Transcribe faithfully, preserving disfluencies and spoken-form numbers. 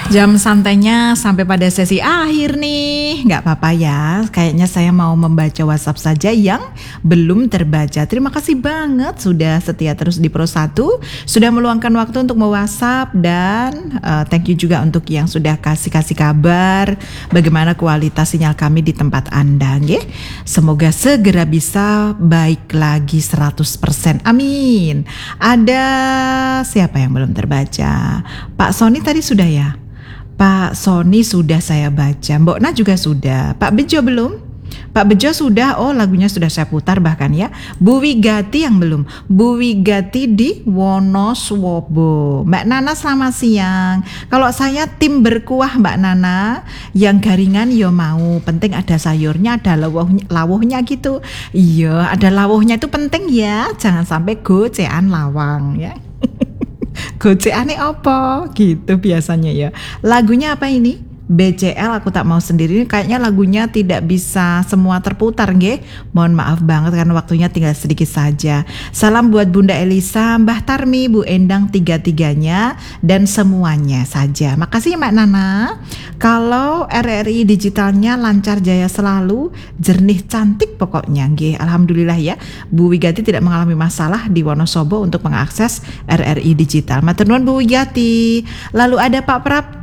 Jam santainya sampai pada sesi akhir nih. Nggak apa-apa ya, kayaknya saya mau membaca WhatsApp saja yang belum terbaca. Terima kasih banget sudah setia terus di Pro satu, sudah meluangkan waktu untuk me-WhatsApp, dan uh, thank you juga untuk yang sudah kasih-kasih kabar bagaimana kualitas sinyal kami di tempat Anda, ya. Semoga segera bisa baik lagi seratus persen. Amin. Ada siapa yang belum terbaca? Pak Sony tadi sudah ya? Pak Sony sudah saya baca, Mbok Na juga sudah, Pak Bejo belum? Pak Bejo sudah, oh lagunya sudah saya putar bahkan ya. Bu Wigati yang belum, Bu Wigati di Wonosobo. Mbak Nana selamat siang. Kalau saya tim berkuah Mbak Nana, yang garingan yo mau, penting ada sayurnya, ada lawuhnya, lawuhnya gitu. Iya, ada lawuhnya itu penting ya, jangan sampai gocean lawang ya. Goceane apa gitu biasanya ya. Lagunya apa ini? B C L aku tak mau sendiri, kayaknya lagunya tidak bisa semua terputar nggih. Mohon maaf banget karena waktunya tinggal sedikit saja. Salam buat Bunda Elisa, Mbah Tarmi, Bu Endang, tiga-tiganya dan semuanya saja. Makasih ya Mbak Nana. Kalau R R I digitalnya lancar jaya selalu, jernih cantik pokoknya nggih. Alhamdulillah ya. Bu Wigati tidak mengalami masalah di Wonosobo untuk mengakses R R I digital. Matur nuwun Bu Wigati. Lalu ada Pak Prap